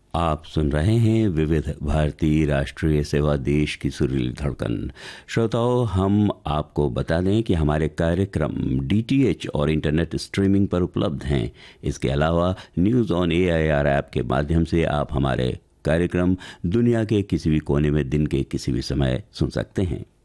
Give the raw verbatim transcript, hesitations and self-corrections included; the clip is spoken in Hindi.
आप सुन रहे हैं विविध भारती राष्ट्रीय सेवा, देश की सुरीली धड़कन। श्रोताओं, हम आपको बता दें कि हमारे कार्यक्रम डीटीएच और इंटरनेट स्ट्रीमिंग पर उपलब्ध हैं। इसके अलावा न्यूज़ ऑन एआईआर ऐप के माध्यम से आप हमारे कार्यक्रम दुनिया के किसी भी कोने में दिन के किसी भी समय सुन सकते हैं।